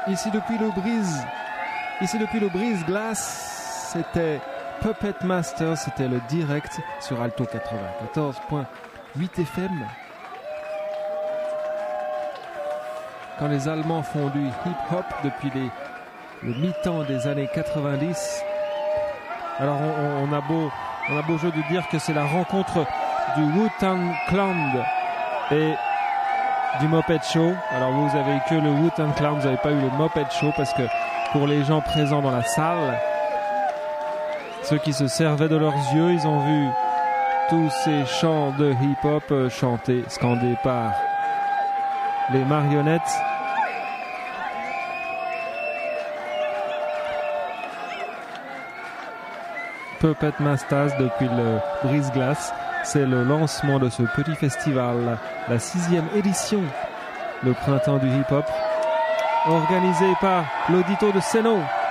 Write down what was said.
Ici depuis le brise-glace, c'était Puppet Master, c'était le direct sur Alto 94.8 FM. Quand les Allemands font du hip-hop depuis le mi-temps des années 90, alors on a beau jeu de dire que c'est la rencontre du Wu-Tang Clan et du Moped Show. Alors vous avez que le Wu-Tang Clan, vous n'avez pas eu le Moped Show, parce que pour les gens présents dans la salle, ceux qui se servaient de leurs yeux, ils ont vu tous ces chants de hip-hop chantés, scandés par les marionnettes. Puppet Masters depuis le brise-glace. C'est le lancement de ce petit festival, la 6e édition, le printemps du hip-hop, organisé par l'Audito de Seno.